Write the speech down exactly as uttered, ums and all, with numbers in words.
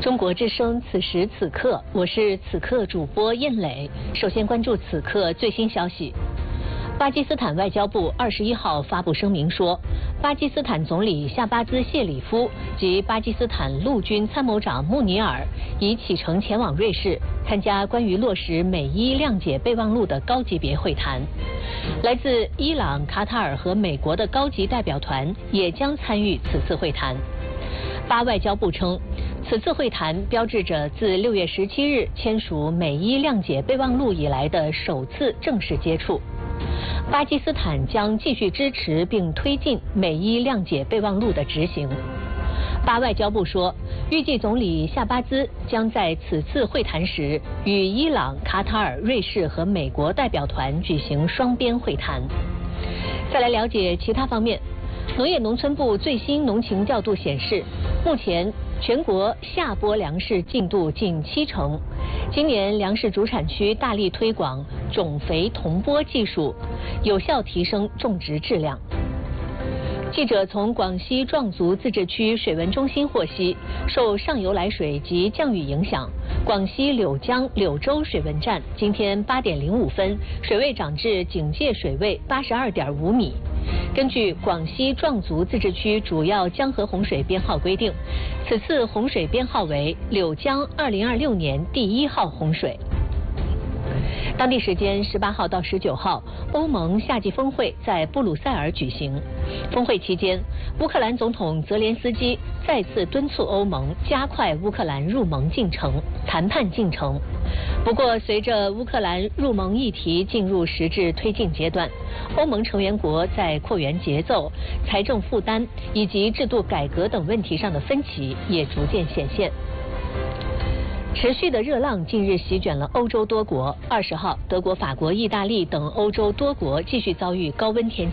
中国之声，此时此刻，我是此刻主播燕磊。首先关注此刻最新消息。巴基斯坦外交部二十一号发布声明说，巴基斯坦总理夏巴兹谢里夫及巴基斯坦陆军参谋长穆尼尔已启程前往瑞士，参加关于落实美伊谅解备忘录的高级别会谈。来自伊朗、卡塔尔和美国的高级代表团也将参与此次会谈。巴外交部称，此次会谈标志着自六月十七日签署美伊谅解备忘录以来的首次正式接触。巴基斯坦将继续支持并推进美伊谅解备忘录的执行。巴外交部说，预计总理夏巴兹将在此次会谈时与伊朗、卡塔尔、瑞士和美国代表团举行双边会谈。再来了解其他方面。农业农村部最新农情调度显示，目前全国下播粮食进度近七成。今年粮食主产区大力推广种肥同播技术，有效提升种植质量。记者从广西壮族自治区水文中心获悉，受上游来水及降雨影响，广西柳江柳州水文站今天八点零五分水位涨至警戒水位八十二点五米。根据广西壮族自治区主要江河洪水编号规定，此次洪水编号为柳江二零二六年第一号洪水。当地时间十八号到十九号，欧盟夏季峰会在布鲁塞尔举行。峰会期间，乌克兰总统泽连斯基再次敦促欧盟加快乌克兰入盟进程谈判进程。不过，随着乌克兰入盟议题进入实质推进阶段，欧盟成员国在扩员节奏、财政负担以及制度改革等问题上的分歧也逐渐显现。持续的热浪近日席卷了欧洲多国。二十号，德国、法国、意大利等欧洲多国继续遭遇高温天气。